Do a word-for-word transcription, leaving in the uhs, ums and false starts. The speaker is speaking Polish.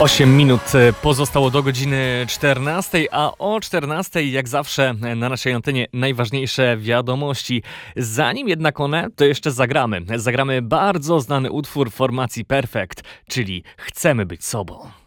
osiem minut pozostało do godziny czternastej, a o czternastej jak zawsze na naszej antenie najważniejsze wiadomości. Zanim jednak one, to jeszcze zagramy. Zagramy bardzo znany utwór formacji Perfekt, czyli Chcemy być sobą.